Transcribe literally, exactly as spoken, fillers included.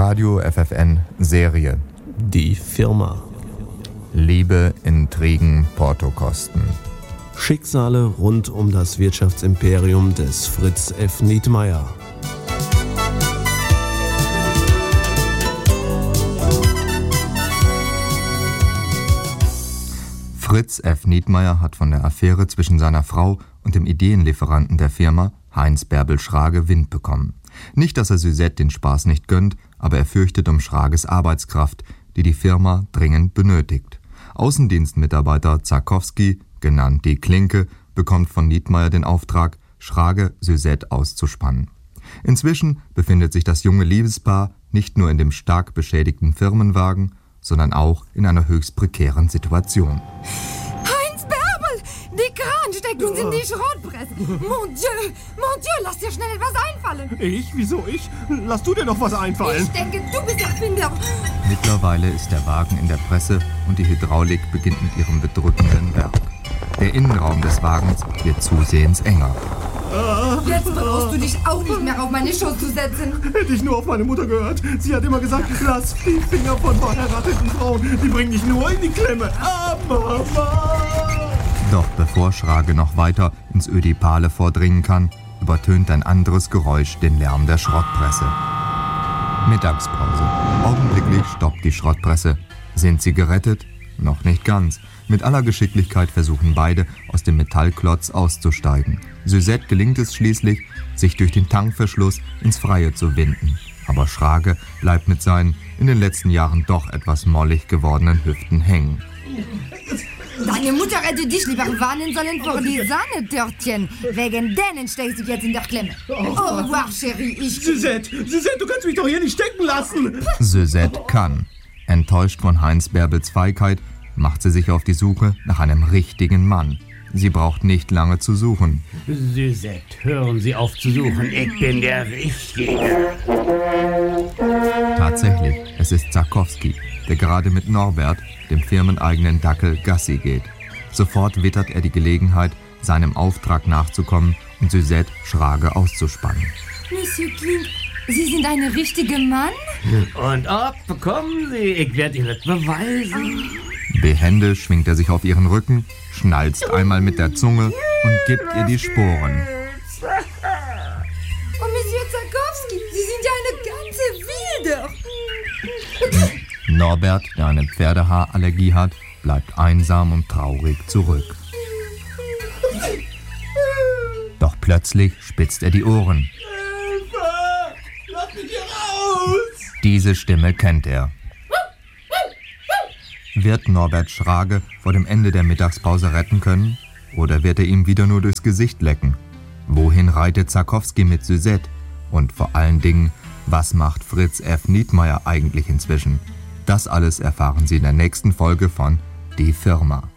Radio F F N Serie. Die Firma. Liebe, Intrigen, Portokosten. Schicksale rund um das Wirtschaftsimperium des Fritz F. Nietmeyer. Fritz F. Nietmeyer hat von der Affäre zwischen seiner Frau und dem Ideenlieferanten der Firma, Heinz Bärbel Schrage, Wind bekommen. Nicht, dass er Suzette den Spaß nicht gönnt, aber er fürchtet um Schrages Arbeitskraft, die die Firma dringend benötigt. Außendienstmitarbeiter Zarkowski, genannt die Klinke, bekommt von Nietmeyer den Auftrag, Schrage Suzette auszuspannen. Inzwischen befindet sich das junge Liebespaar nicht nur in dem stark beschädigten Firmenwagen, sondern auch in einer höchst prekären Situation. Heinz Bärbel, die Kran steckt uns in die Schrottpresse. Mon Dieu, mon Dieu, lass dir schnell etwas einfallen. Ich? Wieso ich? Lass du dir doch was einfallen. Ich denke, du bist Erfinder. Mittlerweile ist der Wagen in der Presse und die Hydraulik beginnt mit ihrem bedrückenden Werk. Der Innenraum des Wagens wird zusehends enger. Jetzt brauchst du dich auch nicht mehr auf meine Schoß zu setzen. Hätte ich nur auf meine Mutter gehört. Sie hat immer gesagt, lass die Finger von verheirateten Frauen. Die bringen dich nur in die Klemme. Ah, Mama! Doch bevor Schrage noch weiter ins Ödipale vordringen kann, übertönt ein anderes Geräusch den Lärm der Schrottpresse. Mittagspause. Augenblicklich stoppt die Schrottpresse. Sind sie gerettet? Noch nicht ganz. Mit aller Geschicklichkeit versuchen beide, aus dem Metallklotz auszusteigen. Suzette gelingt es schließlich, sich durch den Tankverschluss ins Freie zu winden. Aber Schrage bleibt mit seinen in den letzten Jahren doch etwas mollig gewordenen Hüften hängen. Deine Mutter hätte dich lieber warnen sollen vor die Sahnetörtchen. Wegen denen steckst du jetzt in der Klemme. Au revoir, Chérie, ich... Suzette, Suzette, du kannst mich doch hier nicht stecken lassen. Suzette kann. Enttäuscht von Heinz Bärbels Feigheit macht sie sich auf die Suche nach einem richtigen Mann. Sie braucht nicht lange zu suchen. Suzette, hören Sie auf zu suchen, ich bin der Richtige. Tatsächlich, es ist Zarkowski, der gerade mit Norbert, dem firmeneigenen Dackel, Gassi geht. Sofort wittert er die Gelegenheit, seinem Auftrag nachzukommen und Suzette Schrage auszuspannen. Monsieur Klink, Sie sind ein richtiger Mann? Und ob, bekommen Sie, ich werde Ihnen das beweisen. Behende schwingt er sich auf ihren Rücken, schnalzt einmal mit der Zunge und gibt ihr die Sporen. Oh, Monsieur Zarkowski, Sie sind ja eine ganze Wilde. Norbert, der eine Pferdehaarallergie hat, bleibt einsam und traurig zurück. Doch plötzlich spitzt er die Ohren. Hilfe! Lass mich hier raus! Diese Stimme kennt er. Wird Norbert Schrage vor dem Ende der Mittagspause retten können? Oder wird er ihm wieder nur durchs Gesicht lecken? Wohin reitet Zarkowski mit Suzette? Und vor allen Dingen, was macht Fritz F. Nietmeyer eigentlich inzwischen? Das alles erfahren Sie in der nächsten Folge von Die Firma.